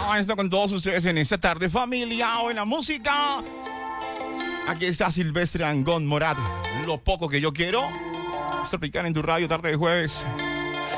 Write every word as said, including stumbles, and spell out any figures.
esto con todos ustedes en esta tarde, familia, o en la música. Aquí está Silvestre Angón Morat, Lo Poco Que Yo Quiero. Esto Picante en tu radio, tarde de jueves.